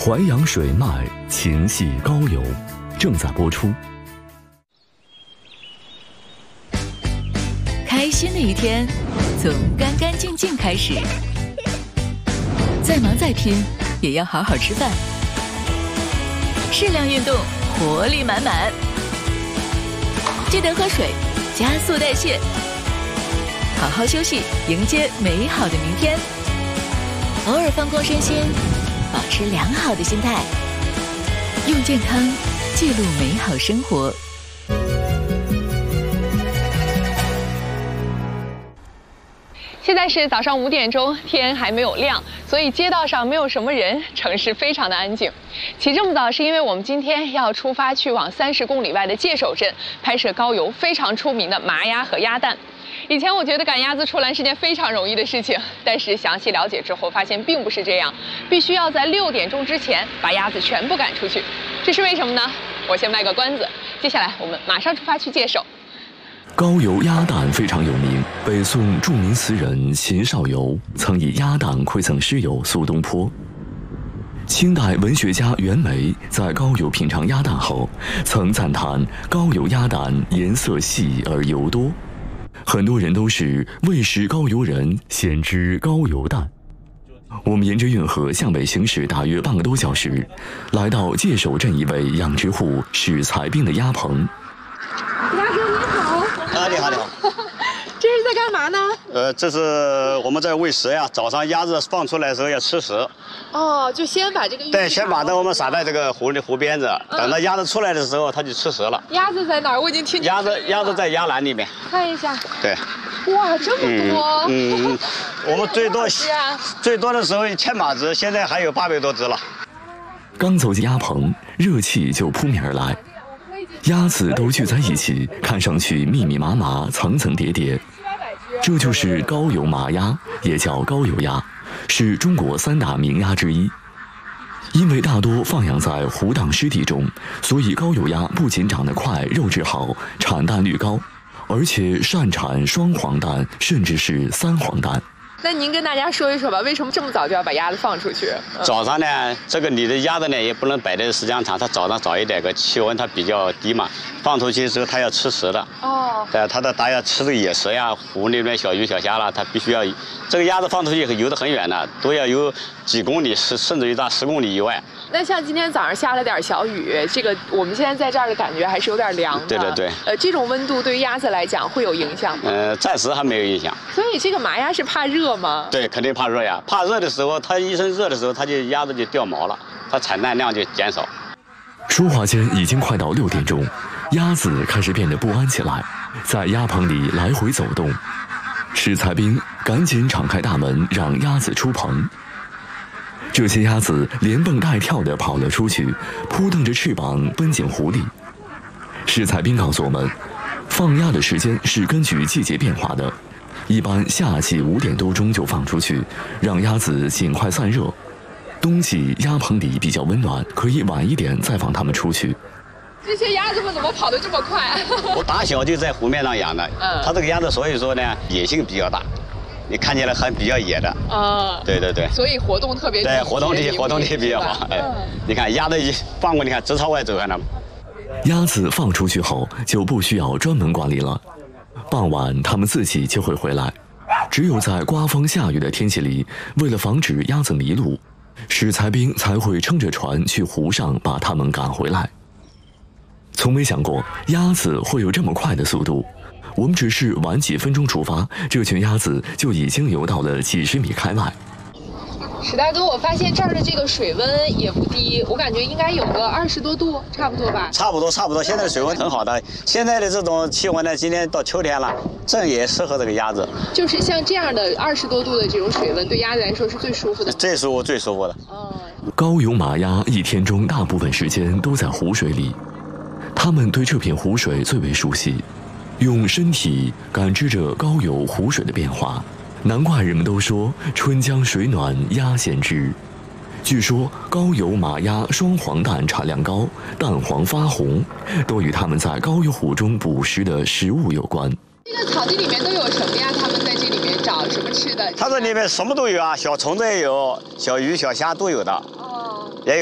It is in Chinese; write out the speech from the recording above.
淮扬水脉，情系高邮，正在播出。 开心的一天，从干干净净开始。再忙再拼，也要好好吃饭。适量运动，活力满满。记得喝水，加速代谢。好好休息，迎接美好的明天。偶尔放空身心，保持良好的心态，用健康记录美好生活。 现在是早上5点钟，天还没有亮，所以街道上没有什么人，城市非常的安静。起这么早是因为我们今天要出发去往30公里外的界首镇拍摄高邮非常出名的麻鸭和鸭蛋。以前我觉得赶鸭子出栏是件非常容易的事情，但是详细了解之后发现并不是这样，必须要在6点钟之前把鸭子全部赶出去。这是为什么呢？我先卖个关子，接下来我们马上出发去界首。 高邮鸭蛋非常有名，北宋著名词人秦少游曾以鸭蛋馈赠诗友苏东坡。清代文学家袁枚在高邮品尝鸭蛋后，曾赞叹高邮鸭蛋颜色细而油多。很多人都是未识高邮人，先知高邮蛋。我们沿着运河向北行驶大约半个多小时，来到界首镇一位养殖户史才斌的鸭棚。 鸭哥你好。 啊，你好，你好。 这是在干嘛呢？ 这是我们在喂食呀。早上鸭子放出来的时候要吃食。 哦，就先把这个对，先把我们撒在这个湖边子，等到鸭子出来的时候，它就吃食了。 鸭子在哪儿？我已经听见。 鸭子在鸭栏里面。 看一下。 对。 哇，这么多。 我们最多的时候1000把只，现在还有800多只了。 刚走进鸭棚，热气就扑面而来。鸭子都聚在一起，看上去密密麻麻、层层叠叠。这就是高邮麻鸭，也叫高邮鸭，是中国3大名鸭之一。因为大多放养在湖荡湿地中，所以高邮鸭不仅长得快、肉质好、产蛋率高，而且擅产双黄蛋，甚至是3黄蛋。 那您跟大家说一说吧，为什么这么早就要把鸭子放出去？ 早上呢，这个你的鸭子呢也不能摆在时间长，它早上早一点，个气温它比较低嘛，放出去的时候它要吃食的。哦。对，它要吃这个野食呀，湖里面小鱼小虾啦，它必须要。这个鸭子放出去游得很远的，都要游几公里，甚至于到10公里以外。 那像今天早上下了点小雨，这个我们现在在这儿的感觉还是有点凉的。 对对对。 这种温度对于鸭子来讲会有影响吗？ 暂时还没有影响。 所以这个麻鸭是怕热吗？ 对，肯定怕热呀。怕热的时候，它一身热的时候，鸭子就掉毛了，它产蛋量就减少。 说话间已经快到6点钟，鸭子开始变得不安起来，在鸭棚里来回走动。史才斌赶紧敞开大门，让鸭子出棚。这些鸭子连蹦带跳地跑了出去，扑腾着翅膀奔进湖里。史才斌告诉我们，放鸭的时间是根据季节变化的，一般夏季5点多钟就放出去，让鸭子尽快散热。冬季鸭棚里比较温暖，可以晚一点再放它们出去。 这些鸭子们怎么跑得这么快？ 我打小就在湖面上养的，它这个鸭子所以说呢野性比较大，你看起来还比较野的。对对对。所以活动特别对，活动力比较好。你看鸭子一放过，你看直朝外走，看到吗？ 鸭子放出去后就不需要专门管理了，傍晚它们自己就会回来。只有在刮风下雨的天气里，为了防止鸭子迷路，史才斌才会撑着船去湖上把它们赶回来。从没想过鸭子会有这么快的速度，我们只是晚几分钟出发，这群鸭子就已经游到了几十米开外。 史大哥，我发现这儿的这个水温也不低，我感觉应该有个20多度，差不多吧？ 差不多。现在的水温很好的，现在的这种气温呢，今天到秋天了，正也适合这个鸭子。就是像这样的20多度的这种水温，对鸭子来说是最舒服的。最舒服的。 高邮麻鸭一天中大部分时间都在湖水里，它们对这片湖水最为熟悉，用身体感知着高邮湖水的变化。难怪人们都说春江水暖鸭先知。据说高邮麻鸭双黄蛋产量高，蛋黄发红，都与它们在高邮湖中捕食的食物有关。 这个草地里面都有什么呀？它们在这里面找什么吃的？ 它这里面什么都有啊，小虫子也有，小鱼小虾都有的。